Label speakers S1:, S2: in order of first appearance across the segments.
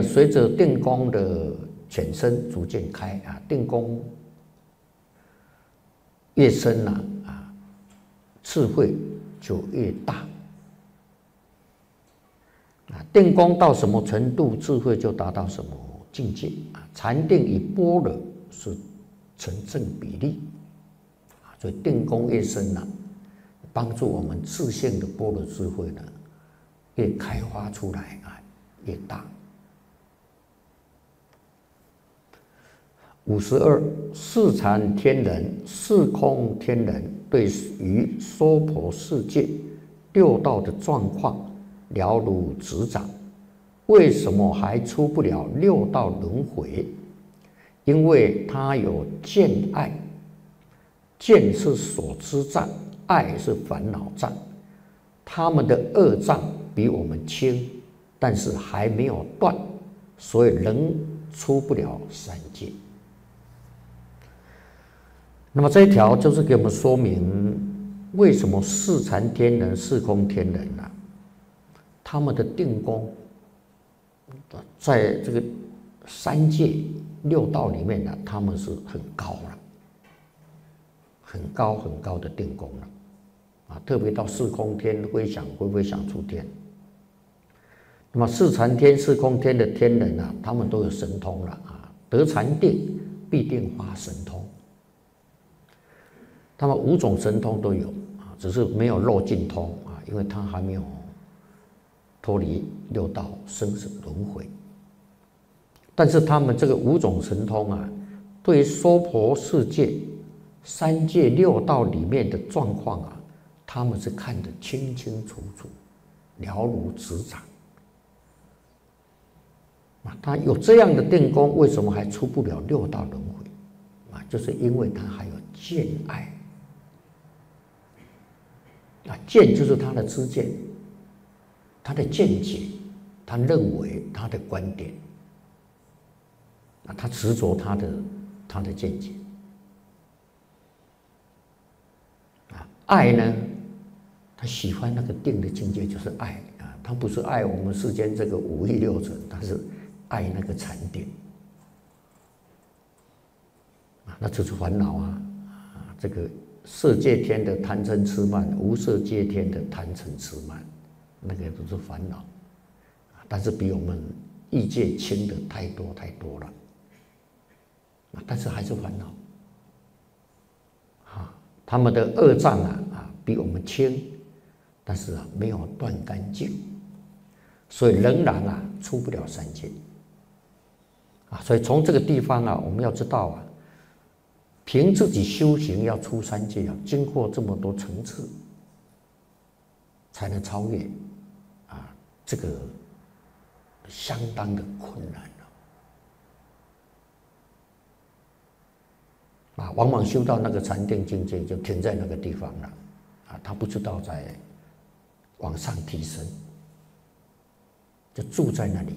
S1: 呢，随着定功的浅深逐渐开定功越深智慧就越大定功到什么程度，智慧就达到什么境界禅定与般若是成正比例所以定功越深帮助我们自性的般若智慧呢，越开发出来越大。52四禅天人、四空天人对于娑婆世界六道的状况了如指掌，为什么还出不了六道轮回？因为他有见爱，见是所知障，爱是烦恼障，他们的恶障比我们轻，但是还没有断，所以仍出不了三界。那么这一条就是给我们说明，为什么四禅天人、四空天人他们的定功在这个三界六道里面他们是很高了，很高很高的定功了特别到四空天会不会想出天？那么四禅天、四空天的天人他们都有神通了得禅定必定发神通。他们五种神通都有只是没有漏尽通因为他还没有脱离六道生死轮回。但是他们这个五种神通对于娑婆世界三界六道里面的状况他们是看得清清楚楚，了如指掌他有这样的定功，为什么还出不了六道轮回就是因为他还有见爱见就是他的知见，他的见解，他认为他的观点他执着他的见解爱呢，他喜欢那个定的境界，就是爱他不是爱我们世间这个五欲六尘，他是爱那个禅定那就是烦恼这个色界天的贪嗔痴慢，无色界天的贪嗔痴慢，那个都是烦恼但是比我们欲界轻的太多太多了但是还是烦恼他们的恶障比我们轻，但是没有断干净，所以仍然出不了三界所以从这个地方我们要知道凭自己修行要出三界经过这么多层次才能超越这个相当的困难往往修到那个禅定境界就停在那个地方了他不知道再往上提升，就住在那里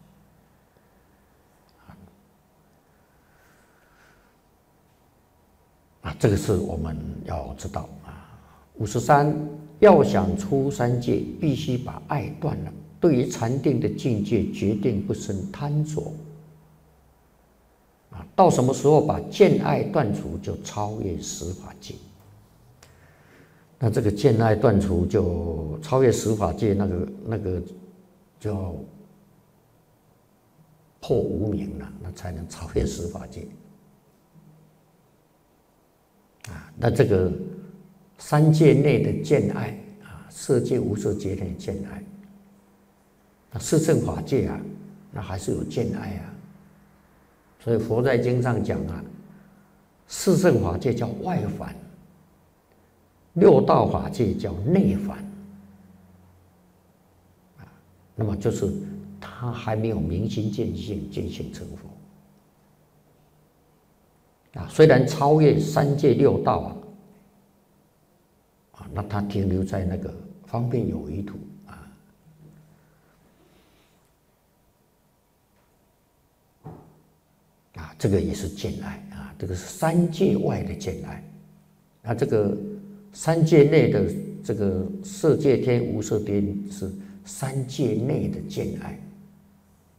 S1: 这个是我们要知道53要想出三界，必须把爱断了。对于禅定的境界，决定不生贪着到什么时候把见爱断除，就超越十法界。那这个见爱断除就超越十法界，那个就要破无明了，那才能超越十法界那这个三界内的见爱色界无色界内的见爱，那四圣法界那还是有见爱所以佛在经上讲四圣法界叫外凡，六道法界叫内凡那么就是他还没有明心见性，见性成佛虽然超越三界六道那他停留在那个方便有余土这个也是见爱这个是三界外的见爱那这个三界内的这个色界天、无色天是三界内的见爱